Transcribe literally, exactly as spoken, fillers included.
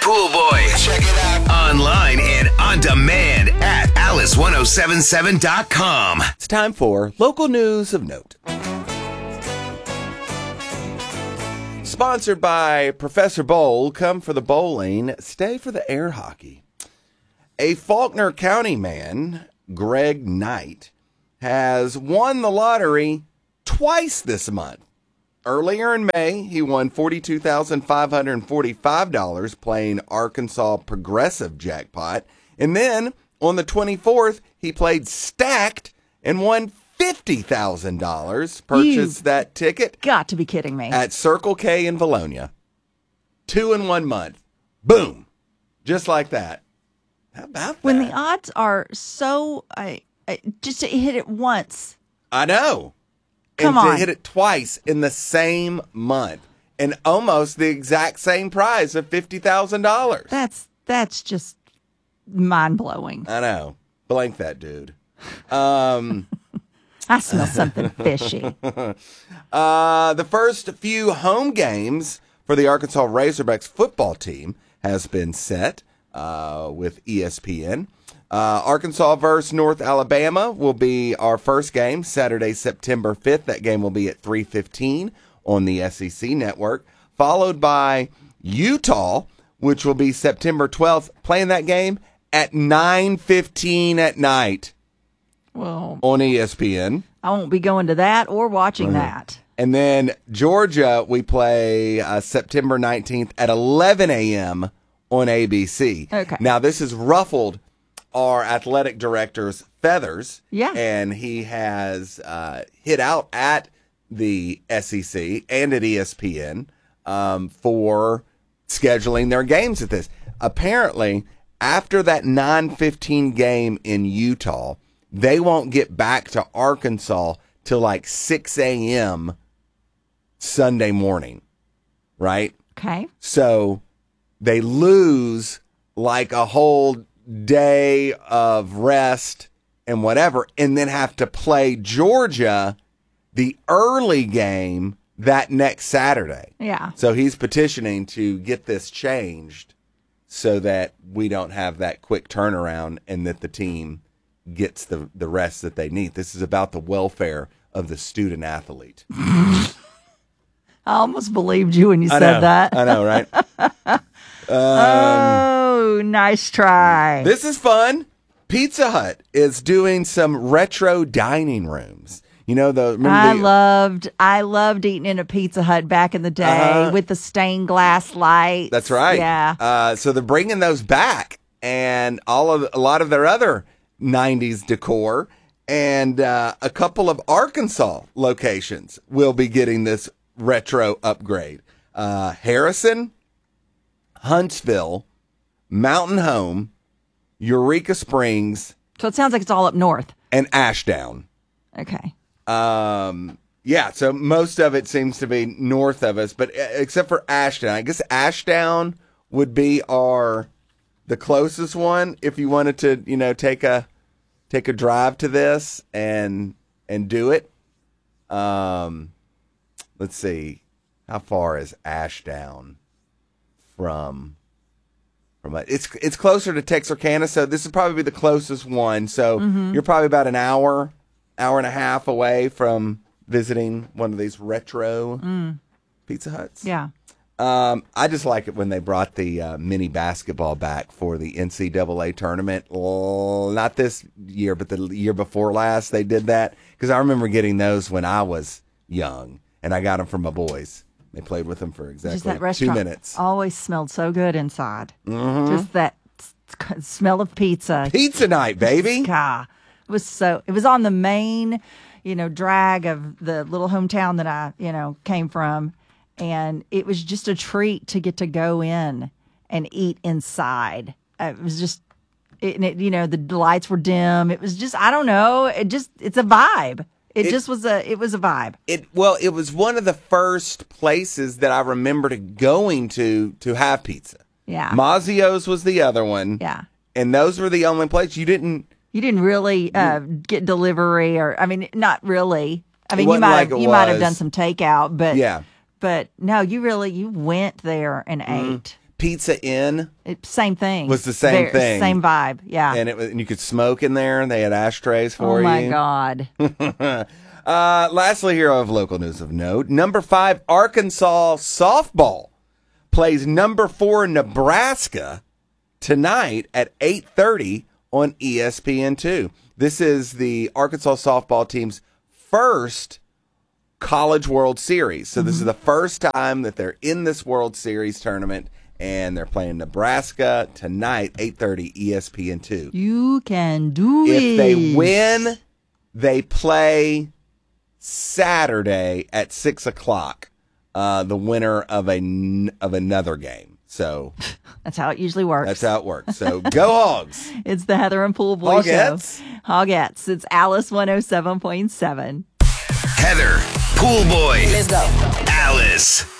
Pool Boys. Check it out. Online and on demand at alice ten seventy-seven dot com. It's time for local news of note. Sponsored by Professor Bowl. Come for the bowling, stay for the air hockey. A Faulkner County man, Greg Knight, has won the lottery twice this month. Earlier in May, he won forty-two thousand five hundred forty-five dollars playing Arkansas Progressive Jackpot. And then on the twenty-fourth, he played Stacked and won fifty thousand dollars. Purchased You've that ticket. Got to be kidding me. At Circle K in Valonia. Two in one month. Boom. Just like that. How about that? When the odds are so, I, I just to hit it once. I know. Come and on. to hit it twice in the same month. And almost the exact same prize of fifty thousand dollars. That's that's just mind blowing. I know. Blank that dude. Um, I smell something fishy. uh, the first few home games for the Arkansas Razorbacks football team has been set uh, with E S P N. Uh, Arkansas versus North Alabama will be our first game, Saturday, September fifth. That game will be at three fifteen on the S E C network, followed by Utah, which will be September twelfth, playing that game at nine fifteen at night Well, on E S P N. I won't be going to that or watching Uh-huh. that. And then Georgia, we play uh, September nineteenth at eleven a.m. on A B C. Okay. Now, this has ruffled our athletic director's feathers. Yeah. And he has uh, hit out at the S E C and at E S P N um, for scheduling their games at this. Apparently, after that nine fifteen game in Utah, they won't get back to Arkansas till like six a.m. Sunday morning, right? Okay. So they lose like a whole day of rest and whatever, and then have to play Georgia the early game that next Saturday. Yeah. So he's petitioning to get this changed so that we don't have that quick turnaround and that the team gets the, the rest that they need. This is about the welfare of the student athlete. I almost believed you when you I said know, that. I know, right? Oh, nice try. This is fun. Pizza Hut is doing some retro dining rooms. You know, the remember I the, loved I loved eating in a Pizza Hut back in the day Uh-huh. with the stained glass lights. That's right. Yeah. Uh, so they're bringing those back, and all of a lot of their other nineties decor, and uh, a couple of Arkansas locations will be getting this retro upgrade. Uh, Harrison, Huntsville, Mountain Home, Eureka Springs, So it sounds like it's all up north. and Ashdown. Okay. Um, yeah, so most of it seems to be north of us, but uh, except for Ashdown. I guess Ashdown would be our the closest one if you wanted to, you know, take a take a drive to this and and do it. Um, let's see, how far is Ashdown from from it's it's closer to Texarkana, so this would probably be the closest one. So you're probably about an hour. hour and a half away from visiting one of these retro Mm. Pizza Huts. Yeah. Um, I just like it when they brought the uh, mini basketball back for the N C double A tournament. Well, not this year, but the year before last, they did that. Because I remember getting those when I was young, and I got them from my boys. They played with them for Just exactly that two restaurant minutes. always smelled so good inside. Mhm. Just that s- s- smell of pizza. Pizza night, baby. God. It was so, it was on the main, you know, drag of the little hometown that I, you know, came from. And it was just a treat to get to go in and eat inside. Uh, It was just, it, and it, you know, the lights were dim. It was just, I don't know. It just, it's a vibe. It, It- just was a, it was a vibe. It well, it was one of the first places that I remember to going to to have pizza. Yeah. Mazio's was the other one. Yeah. And those were the only places you didn't. You didn't really uh, get delivery, or I mean, not really. I mean, you wasn't might like have, it you might have was. done some takeout, but Yeah. but no, you really you went there and Mm-hmm. ate. Pizza Inn It, same thing. was the same Very- thing. Same vibe. Yeah. and it was, and you could smoke in there, and they had ashtrays for oh my you. God. Uh, lastly, here of local news of note, number five, Arkansas softball plays number four, Nebraska tonight at eight thirty on E S P N two. This is the Arkansas softball team's first College World Series. So this is the first time that they're in this World Series tournament, and they're playing Nebraska tonight, eight thirty, E S P N two. You can do it. If they win, they play Saturday at six o'clock, uh, the winner of a of another game. So That's how it usually works. that's how it works. So go Hogs. It's the Heather and Pool Boy Hogettes. Show. Hogettes. It's Alice one oh seven point seven. Heather, Pool Boy. Let's go. Alice.